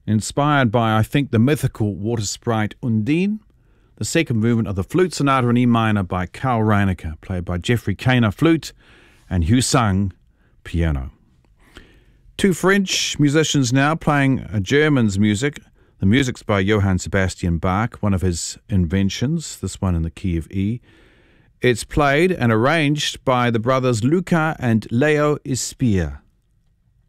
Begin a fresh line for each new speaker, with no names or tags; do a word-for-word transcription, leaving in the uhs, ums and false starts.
inspired by, I think, the mythical water sprite Undine. The second movement of the Flute Sonata in E minor by Carl Reinecke, played by Jeffrey Kainer, flute, and Hugh Sung, piano. Two French musicians now playing a German's music. The music's by Johann Sebastian Bach, one of his inventions, this one in the key of E. It's played and arranged by the brothers Luca and Leo Ispia.